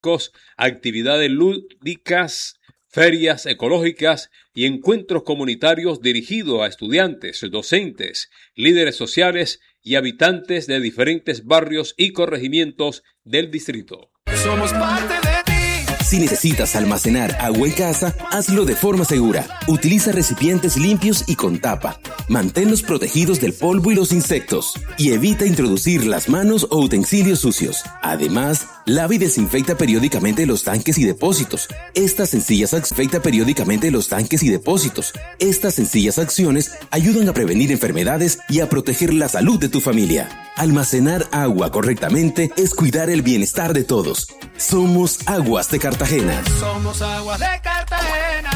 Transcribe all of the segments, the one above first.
actividades lúdicas, ferias ecológicas y encuentros comunitarios dirigidos a estudiantes, docentes, líderes sociales y habitantes de diferentes barrios y corregimientos del distrito. Somos parte de ti. Si necesitas almacenar agua en casa, hazlo de forma segura. Utiliza recipientes limpios y con tapa. Manténlos protegidos del polvo y los insectos. Y evita introducir las manos o utensilios sucios. Además, lava y desinfecta periódicamente los tanques y depósitos. Estas sencillas acciones ayudan a prevenir enfermedades y a proteger la salud de tu familia. Almacenar agua correctamente es cuidar el bienestar de todos. Somos Aguas de Cartagena. Somos Aguas de Cartagena.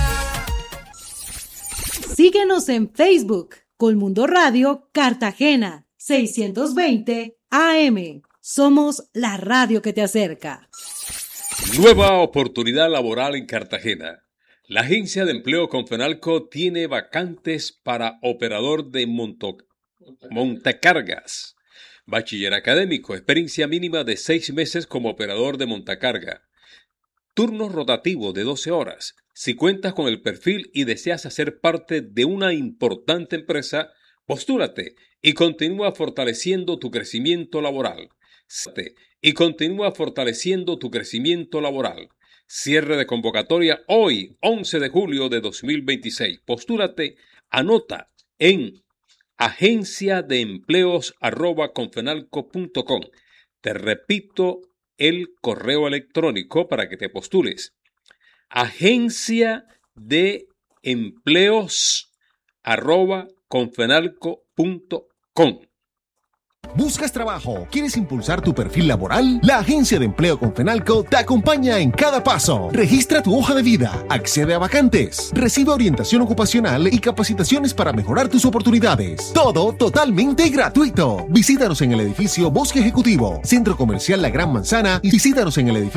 Síguenos en Facebook, Colmundo Radio Cartagena, 620 AM. Somos la radio que te acerca. Nueva oportunidad laboral en Cartagena. La Agencia de Empleo Confenalco tiene vacantes para operador de montacargas. Bachiller académico, experiencia mínima de 6 meses como operador de montacarga. Turno rotativo de 12 horas. Si cuentas con el perfil y deseas hacer parte de una importante empresa, postúlate y continúa fortaleciendo tu crecimiento laboral. Cierre de convocatoria hoy, 11 de julio de 2026. Postúlate, anota en agenciadeempleos@confenalco.com. Te repito el correo electrónico para que te postules. agenciadeempleos@confenalco.com. ¿Buscas trabajo? ¿Quieres impulsar tu perfil laboral? La Agencia de Empleo Confenalco te acompaña en cada paso. Registra tu hoja de vida, accede a vacantes, recibe orientación ocupacional y capacitaciones para mejorar tus oportunidades. Todo totalmente gratuito. Visítanos en el edificio Bosque Ejecutivo, Centro Comercial La Gran Manzana y Centro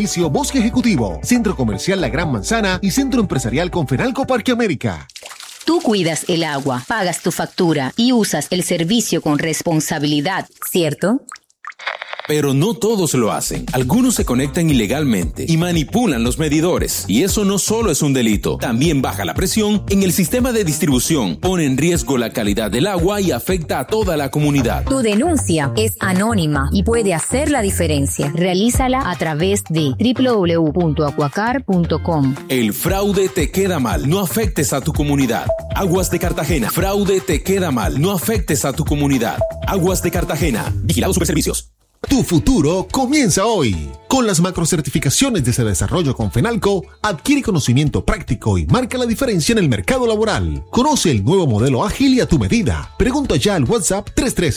Empresarial Confenalco Parque América. Tú cuidas el agua, pagas tu factura y usas el servicio con responsabilidad, ¿cierto? Pero no todos lo hacen. Algunos se conectan ilegalmente y manipulan los medidores. Y eso no solo es un delito, también baja la presión en el sistema de distribución, pone en riesgo la calidad del agua y afecta a toda la comunidad. Tu denuncia es anónima y puede hacer la diferencia. Realízala a través de www.acuacar.com. El fraude te queda mal, no afectes a tu comunidad. Aguas de Cartagena. Fraude te queda mal, no afectes a tu comunidad. Aguas de Cartagena. Vigilado Superservicios. Tu futuro comienza hoy. Con las macrocertificaciones de Cedesarrollo Confenalco, adquiere conocimiento práctico y marca la diferencia en el mercado laboral. Conoce el nuevo modelo ágil y a tu medida. Pregunta ya al WhatsApp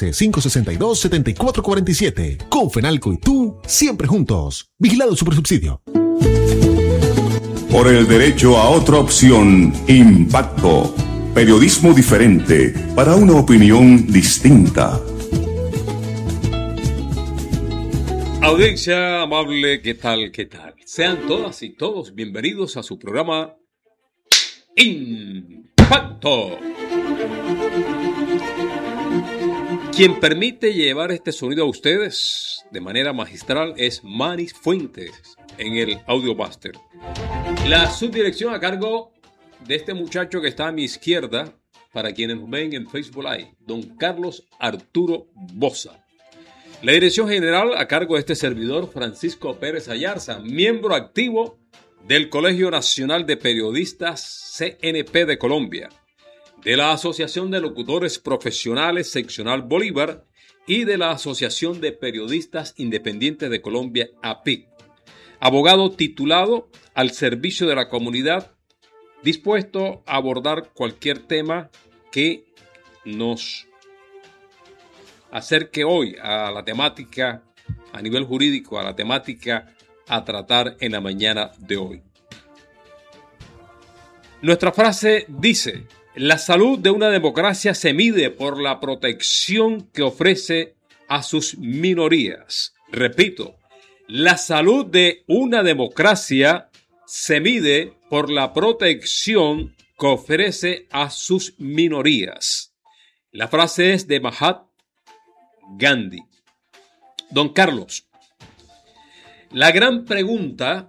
313-562-7447. Confenalco y tú, siempre juntos. Vigilado Supersubsidio. Por el derecho a otra opción, Impacto. Periodismo diferente para una opinión distinta. Audiencia amable, ¿qué tal? Sean todas y todos bienvenidos a su programa Impacto. Quien permite llevar este sonido a ustedes de manera magistral es Manis Fuentes en el Audio Master. La subdirección a cargo de este muchacho que está a mi izquierda, para quienes nos ven en Facebook Live, don Carlos Arturo Boza. La dirección general a cargo de este servidor, Francisco Pérez Ayarza, miembro activo del Colegio Nacional de Periodistas CNP de Colombia, de la Asociación de Locutores Profesionales Seccional Bolívar y de la Asociación de Periodistas Independientes de Colombia, APIC. Abogado titulado al servicio de la comunidad, dispuesto a abordar cualquier tema que nos acerque hoy a la temática a nivel jurídico, a la temática a tratar en la mañana de hoy. Nuestra frase dice: la salud de una democracia se mide por la protección que ofrece a sus minorías. Repito, la salud de una democracia se mide por la protección que ofrece a sus minorías. La frase es de Mahatma Gandhi. Don Carlos, la gran pregunta